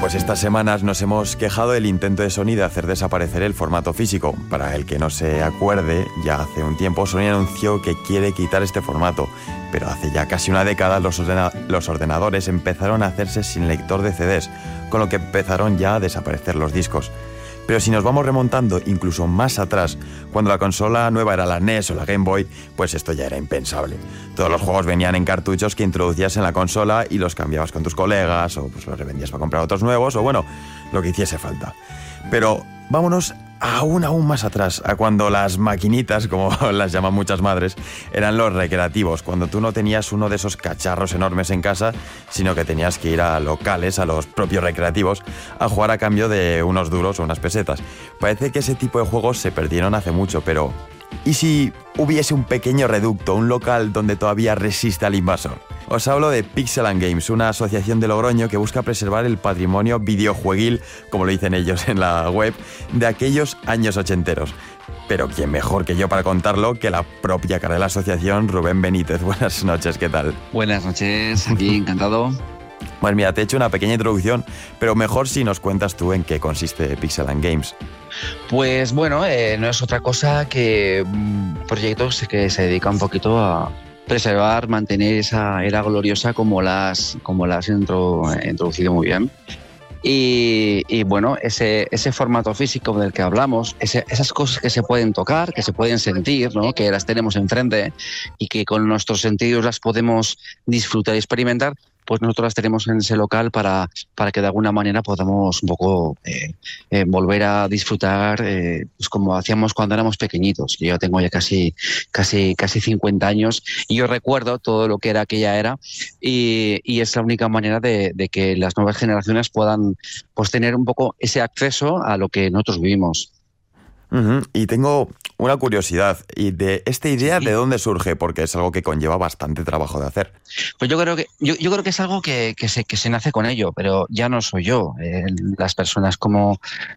Pues estas semanas nos hemos quejado del intento de Sony de hacer desaparecer el formato físico. Para el que no se acuerde, ya hace un tiempo Sony anunció que quiere quitar este formato, pero hace ya casi una década los ordenadores empezaron a hacerse sin lector de CDs, con lo que empezaron ya a desaparecer los discos. Pero si nos vamos remontando incluso más atrás, cuando la consola nueva era la NES o la Game Boy, pues esto ya era impensable. Todos los juegos venían en cartuchos que introducías en la consola y los cambiabas con tus colegas, o pues los revendías para comprar otros nuevos, o bueno, lo que hiciese falta. Pero vámonos aún más atrás, a cuando las maquinitas, como las llaman muchas madres, eran los recreativos, cuando tú no tenías uno de esos cacharros enormes en casa, sino que tenías que ir a locales, a los propios recreativos, a jugar a cambio de unos duros o unas pesetas. Parece que ese tipo de juegos se perdieron hace mucho, pero ¿y si hubiese un pequeño reducto, un local donde todavía resiste al invasor? Os hablo de Pixel & Games, una asociación de Logroño que busca preservar el patrimonio videojueguil, como lo dicen ellos en la web, de aquellos años ochenteros. Pero quién mejor que yo para contarlo que la propia cara de la asociación, Rubén Benítez. Buenas noches, ¿qué tal? Buenas noches, aquí encantado. Pues mira, te he hecho una pequeña introducción, pero mejor si nos cuentas tú en qué consiste Pixel & Games. Pues bueno, no es otra cosa que proyectos que se dedican un poquito a preservar, mantener esa era gloriosa como la has introducido muy bien. Y bueno, ese formato físico del que hablamos, esas cosas que se pueden tocar, que se pueden sentir, ¿no? Que las tenemos enfrente y que con nuestros sentidos las podemos disfrutar y experimentar, pues nosotros las tenemos en ese local para que de alguna manera podamos un poco volver a disfrutar pues como hacíamos cuando éramos pequeñitos. Yo tengo ya casi 50 años y yo recuerdo todo lo que era aquella era y es la única manera de que las nuevas generaciones puedan pues tener un poco ese acceso a lo que nosotros vivimos. Y tengo una curiosidad, y de esta idea, ¿de dónde surge? Porque es algo que conlleva bastante trabajo de hacer. Pues yo creo que es algo que se nace con ello, pero ya no soy yo. Las personas como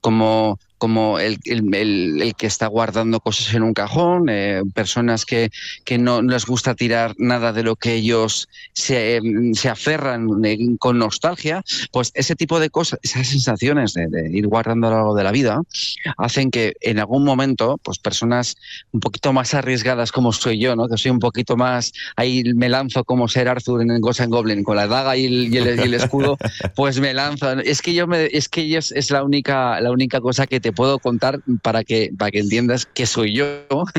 el que está guardando cosas en un cajón, personas que no les gusta tirar nada de lo que ellos se aferran con nostalgia, pues ese tipo de cosas, esas sensaciones de ir guardando a lo largo de la vida, hacen que en algún momento, pues personas un poquito más arriesgadas como soy yo, ¿no? Que soy un poquito más, ahí me lanzo como ser Arthur en Ghosts and Goblins, con la daga y el escudo, pues me lanzo. Es que es la única cosa que te puedo contar para que entiendas que soy yo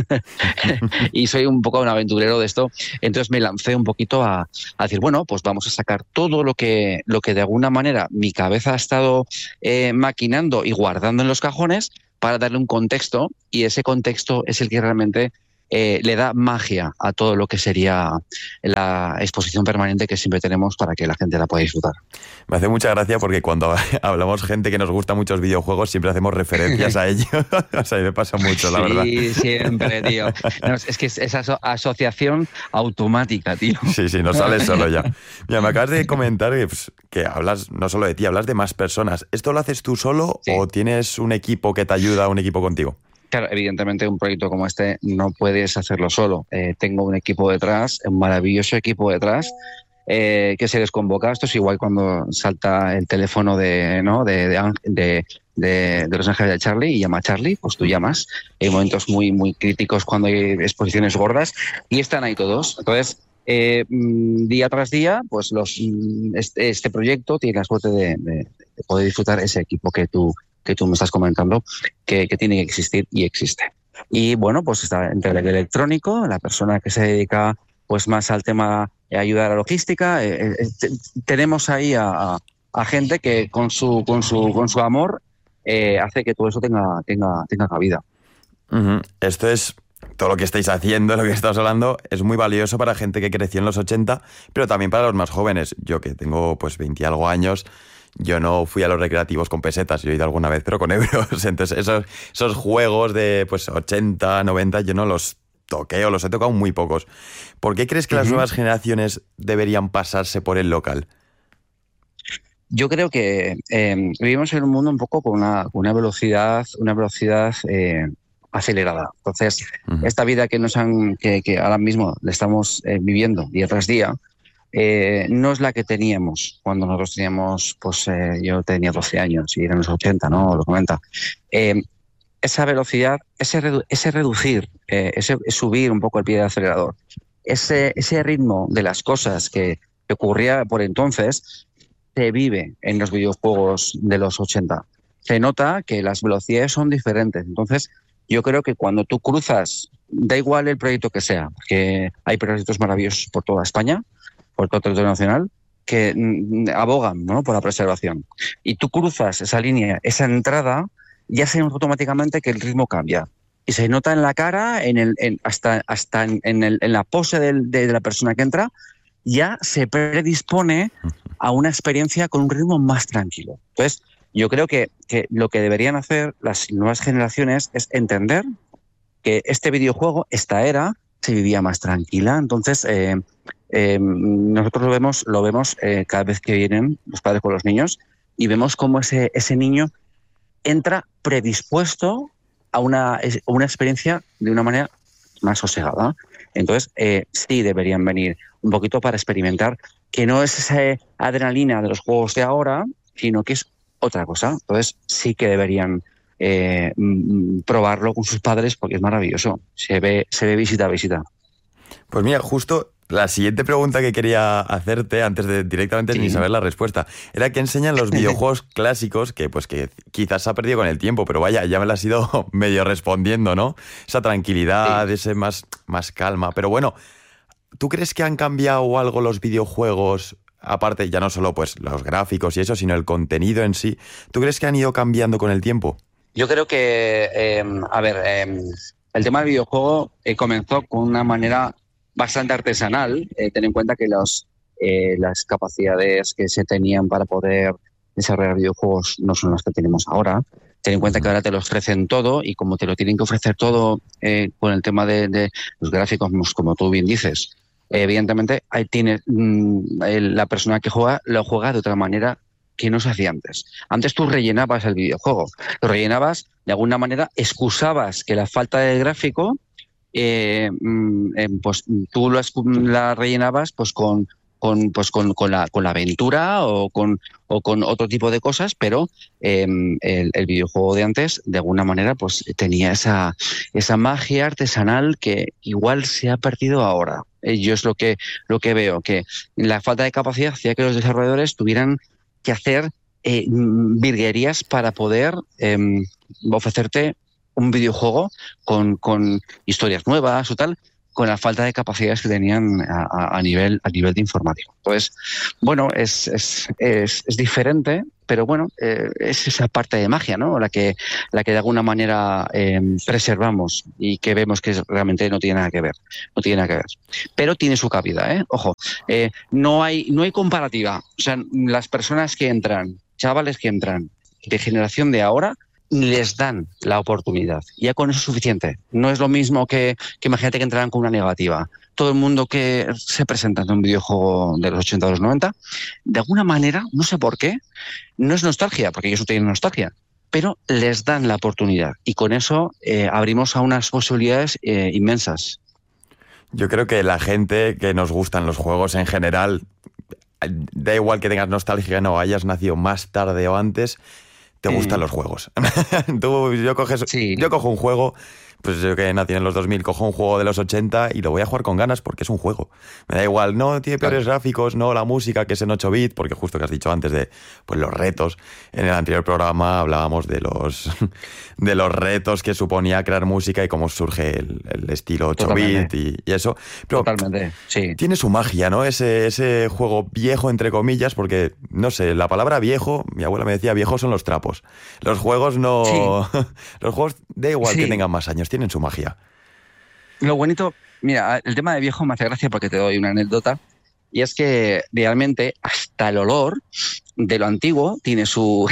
y soy un poco un aventurero de esto. Entonces me lancé un poquito a decir, bueno, pues vamos a sacar todo lo que de alguna manera mi cabeza ha estado maquinando y guardando en los cajones para darle un contexto, y ese contexto es el que realmente le da magia a todo lo que sería la exposición permanente que siempre tenemos para que la gente la pueda disfrutar. Me hace mucha gracia porque cuando hablamos gente que nos gusta muchos videojuegos siempre hacemos referencias a ello. O sea, me pasa mucho, la verdad. Sí, siempre, tío. No, es que es esa asociación automática, tío. Sí, no sale solo ya. Mira, me acabas de comentar que hablas no solo de ti, hablas de más personas. ¿Esto lo haces tú solo o tienes un equipo que te ayuda, un equipo contigo? Claro, evidentemente un proyecto como este no puedes hacerlo solo. Tengo un equipo detrás, un maravilloso equipo detrás, que se les convoca. Esto es igual cuando salta el teléfono de Los Ángeles de Charlie y llama a Charlie, pues tú llamas. Hay momentos muy, muy críticos cuando hay exposiciones gordas y están ahí todos. Entonces, día tras día, pues este proyecto tiene la suerte de poder disfrutar ese equipo que tú me estás comentando, que tiene que existir y existe. Y bueno, pues está entre el electrónico, la persona que se dedica pues más al tema de ayudar a la logística. Tenemos ahí a gente que con su amor hace que todo eso tenga cabida. Esto es todo lo que estáis haciendo, lo que estás hablando, es muy valioso para gente que creció en los 80, pero también para los más jóvenes. Yo que tengo pues 20 y algo años, yo no fui a los recreativos con pesetas, yo he ido alguna vez, pero con euros. Entonces esos juegos de pues 80, 90, yo no los toqué o los he tocado muy pocos. ¿Por qué crees que las nuevas generaciones deberían pasarse por el local? Yo creo que vivimos en un mundo un poco con una velocidad acelerada. Entonces, esta vida que ahora mismo le estamos viviendo día tras día, no es la que teníamos cuando nosotros teníamos, pues yo tenía 12 años y eran los 80, ¿no? Los 90. Esa velocidad, ese reducir, ese subir un poco el pie del acelerador, ese ritmo de las cosas que ocurría por entonces, se vive en los videojuegos de los 80. Se nota que las velocidades son diferentes. Entonces, yo creo que cuando tú cruzas, da igual el proyecto que sea, porque hay proyectos maravillosos por toda España, por todo el territorio nacional, que abogan, ¿no?, por la preservación. Y tú cruzas esa línea, esa entrada, ya se nota automáticamente que el ritmo cambia. Y se nota en la cara, hasta en la pose de la persona que entra, ya se predispone a una experiencia con un ritmo más tranquilo. Entonces, yo creo que lo que deberían hacer las nuevas generaciones es entender que este videojuego, esta era, se vivía más tranquila. Entonces, nosotros lo vemos cada vez que vienen los padres con los niños y vemos cómo ese niño entra predispuesto a una experiencia de una manera más sosegada. Entonces, sí deberían venir un poquito para experimentar que no es esa adrenalina de los juegos de ahora, sino que es otra cosa. Entonces, sí que deberían probarlo con sus padres porque es maravilloso. Se ve visita a visita. Pues mira, justo la siguiente pregunta que quería hacerte, antes de directamente ni saber la respuesta, era que enseñan los videojuegos clásicos, que quizás se ha perdido con el tiempo, pero vaya, ya me lo has ido medio respondiendo, ¿no? Esa tranquilidad, sí, ese más calma. Pero bueno, ¿tú crees que han cambiado algo los videojuegos? Aparte, ya no solo pues los gráficos y eso, sino el contenido en sí. ¿Tú crees que han ido cambiando con el tiempo? Yo creo que, el tema del videojuego comenzó con una manera bastante artesanal. Ten en cuenta que las capacidades que se tenían para poder desarrollar videojuegos no son las que tenemos ahora. Ten en cuenta que ahora te lo ofrecen todo y como te lo tienen que ofrecer todo con el tema de los gráficos, como tú bien dices, evidentemente ahí tiene la persona que juega, lo juega de otra manera que no se hacía antes. Antes tú rellenabas el videojuego, lo rellenabas de alguna manera, excusabas que la falta de gráfico, pues tú la rellenabas pues con la aventura o con otro tipo de cosas, pero el videojuego de antes de alguna manera pues tenía esa magia artesanal que igual se ha perdido ahora. Yo es lo que veo, que la falta de capacidad hacía que los desarrolladores tuvieran que hacer virguerías para poder ofrecerte un videojuego con historias nuevas o tal, con la falta de capacidades que tenían a nivel de informático. Entonces, bueno, es diferente, pero bueno, es esa parte de magia, ¿no?, la que de alguna manera preservamos y que vemos que realmente no tiene nada que ver. No tiene nada que ver. Pero tiene su cabida, ¿eh? Ojo, no hay comparativa. O sea, las personas que entran, chavales que entran de generación de ahora, les dan la oportunidad. Ya con eso es suficiente. No es lo mismo que imagínate que entraran con una negativa. Todo el mundo que se presenta en un videojuego de los 80 o los 90, de alguna manera, no sé por qué, no es nostalgia, porque ellos no tienen nostalgia, pero les dan la oportunidad. Y con eso abrimos a unas posibilidades inmensas. Yo creo que la gente que nos gustan los juegos en general, da igual que tengas nostalgia o hayas nacido más tarde o antes, te gustan los juegos. Yo cojo un juego, pues yo que nací en los 2000, cojo un juego de los 80 y lo voy a jugar con ganas porque es un juego. Me da igual, no tiene peores gráficos, no la música que es en 8 bits, porque justo que has dicho antes de pues los retos. En el anterior programa hablábamos de los retos que suponía crear música y cómo surge el estilo 8 bit y eso. Pero totalmente, sí. Tiene su magia, ¿no? Ese juego viejo, entre comillas, porque, no sé, la palabra viejo, mi abuela me decía, viejos son los trapos. Los juegos no... Sí. Los juegos, da igual que tengan más años, tienen su magia. Lo bonito, mira, el tema de viejo me hace gracia porque te doy una anécdota, y es que realmente hasta el olor de lo antiguo tiene su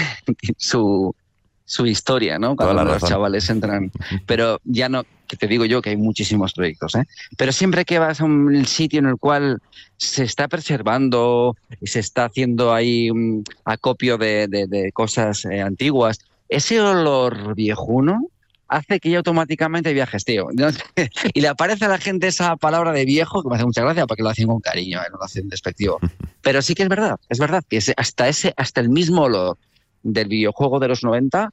historia, ¿no? Cuando los chavales entran. Pero ya no, que te digo yo que hay muchísimos proyectos, ¿eh? Pero siempre que vas a un sitio en el cual se está preservando y se está haciendo ahí un acopio de cosas antiguas, ese olor viejuno hace que ya automáticamente viajes, tío. Y le aparece a la gente esa palabra de viejo que me hace mucha gracia porque lo hacen con cariño, no lo hacen despectivo. Pero sí que es verdad que hasta el mismo olor del videojuego de los 90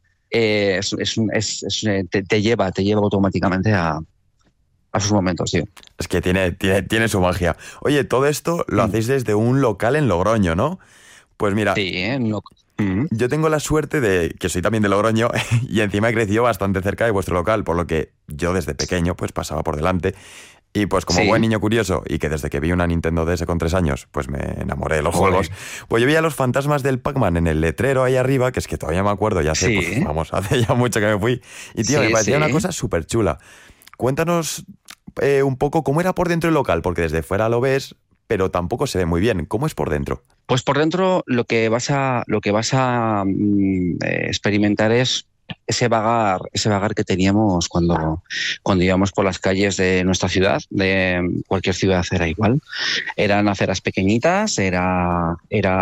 te lleva automáticamente a sus momentos, tío. Es que tiene su magia. Oye, todo esto lo hacéis desde un local en Logroño, ¿no? Pues mira, Sí, no. yo tengo la suerte de que soy también de Logroño y encima he crecido bastante cerca de vuestro local, por lo que yo desde pequeño pues pasaba por delante y pues como Sí. buen niño curioso y que desde que vi una Nintendo DS con 3 años pues me enamoré de los Ole. juegos, pues yo veía los fantasmas del Pac-Man en el letrero ahí arriba, que es que todavía me acuerdo, ya sé, Sí. pues vamos, hace ya mucho que me fui y tío, me Sí, parecía sí. una cosa súper chula. Cuéntanos un poco cómo era por dentro el local, porque desde fuera lo ves, pero tampoco se ve muy bien. ¿Cómo es por dentro? Pues por dentro lo que vas a experimentar es ese vagar que teníamos cuando íbamos por las calles de nuestra ciudad, de cualquier ciudad era igual. Eran aceras pequeñitas, era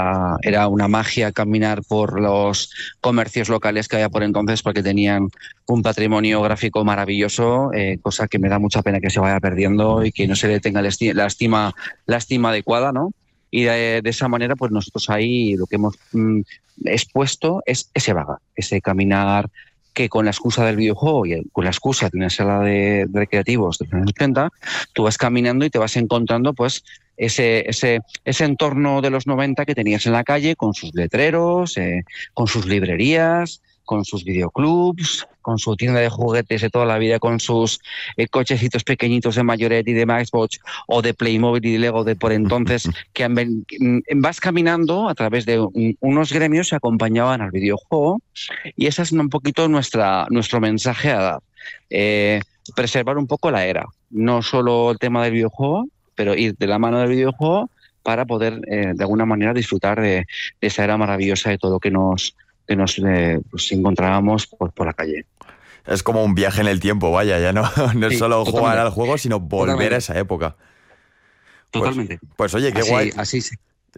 una magia caminar por los comercios locales que había por entonces porque tenían un patrimonio gráfico maravilloso, cosa que me da mucha pena que se vaya perdiendo y que no se le tenga la estima adecuada, ¿no? Y de esa manera, pues nosotros ahí lo que hemos expuesto es ese vagar, ese caminar que con la excusa del videojuego y con la excusa de una sala de recreativos de los años 80, tú vas caminando y te vas encontrando pues ese entorno de los 90 que tenías en la calle con sus letreros, con sus librerías, con sus videoclubs, con su tienda de juguetes de toda la vida, con sus cochecitos pequeñitos de Mayoret y de Xbox o de Playmobil y de Lego de por entonces, vas caminando a través de unos gremios que acompañaban al videojuego y ese es un poquito nuestro mensaje a dar. Preservar un poco la era, no solo el tema del videojuego, pero ir de la mano del videojuego para poder de alguna manera disfrutar de esa era maravillosa de todo lo que nos pues, encontrábamos por la calle. Es como un viaje en el tiempo, vaya, ya no, no es Sí, solo totalmente. jugar al juego, sino volver Totalmente. a esa época. Totalmente. Pues oye, qué guay. Así sí.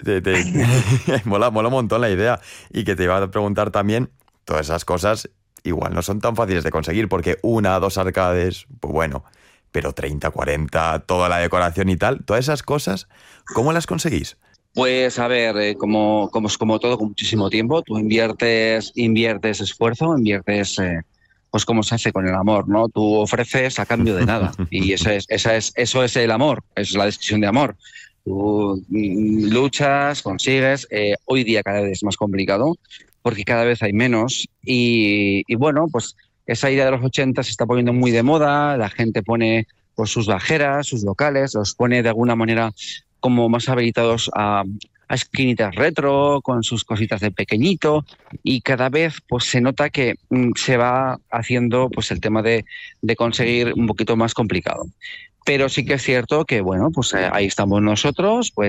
Mola un montón la idea. Y que te iba a preguntar también, todas esas cosas igual no son tan fáciles de conseguir, porque 1, 2 arcades, pues bueno, pero 30, 40, toda la decoración y tal, todas esas cosas, ¿cómo las conseguís? Pues a ver, como todo, con muchísimo tiempo, tú inviertes esfuerzo, pues como se hace con el amor, ¿no? Tú ofreces a cambio de nada. Y eso es el amor, es la descripción de amor. Tú luchas, consigues. Hoy día cada vez es más complicado porque cada vez hay menos. Y bueno, pues esa idea de los 80 se está poniendo muy de moda. La gente pone pues, sus bajeras, sus locales, los pone de alguna manera como más habilitados a esquinitas retro, con sus cositas de pequeñito, y cada vez pues se nota que se va haciendo pues el tema de conseguir un poquito más complicado. Pero sí que es cierto que, bueno, pues ahí estamos nosotros, pues